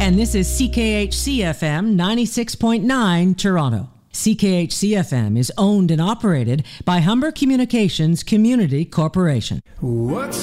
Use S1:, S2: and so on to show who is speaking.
S1: And this is CKHC-FM 96.9 Toronto. CKHC-FM is owned and operated by Humber Communications Community Corporation.
S2: What's